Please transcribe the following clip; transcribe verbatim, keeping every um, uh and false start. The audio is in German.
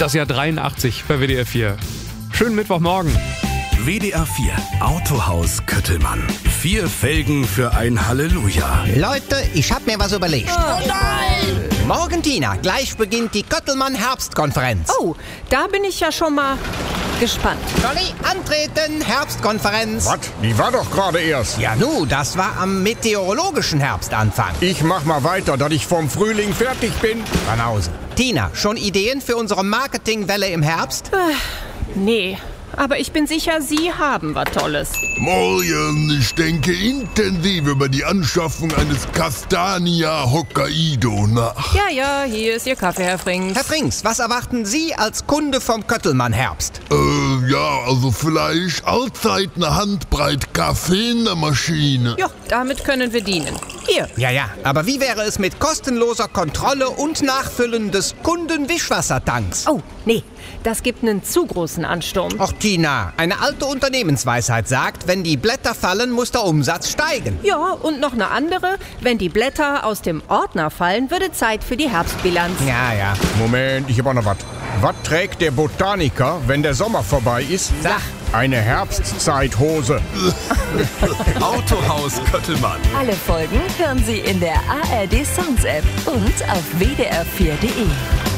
Das Jahr dreiundachtzig bei W D R vier. Schönen Mittwochmorgen. W D R vier Autohaus Köttelmann. Vier Felgen für ein Halleluja. Leute, ich hab mir was überlegt. Oh nein! Morgen, Tina, gleich beginnt die Köttelmann-Herbstkonferenz. Oh, da bin ich ja schon mal gespannt. Dolly, antreten, Herbstkonferenz. Was? Die war doch gerade erst. Ja, nu, das war am meteorologischen Herbstanfang. Ich mach mal weiter, dass ich vom Frühling fertig bin. Banause. Tina, schon Ideen für unsere Marketingwelle im Herbst? Nee, aber ich bin sicher, Sie haben was Tolles. Morgen, ich denke intensiv über die Anschaffung eines Castania Hokkaido nach. Ja, ja, hier ist Ihr Kaffee, Herr Frings. Herr Frings, was erwarten Sie als Kunde vom Köttelmann-Herbst? Äh, ja, also vielleicht allzeit eine Handbreit Kaffee in der Maschine. Ja, damit können wir dienen. Hier. Ja, ja, aber wie wäre es mit kostenloser Kontrolle und Nachfüllen des Kundenwischwassertanks? Oh, nee, das gibt einen zu großen Ansturm. Och, Tina, eine alte Unternehmensweisheit sagt, wenn die Blätter fallen, muss der Umsatz steigen. Ja, und noch eine andere. Wenn die Blätter aus dem Ordner fallen, würde Zeit für die Herbstbilanz. Ja, ja. Moment, ich hab auch noch was. Was trägt der Botaniker, wenn der Sommer vorbei ist? Sag. Eine Herbstzeithose. Autohaus Köttelmann. Alle Folgen hören Sie in der A R D Sounds App und auf w d r vier punkt d e.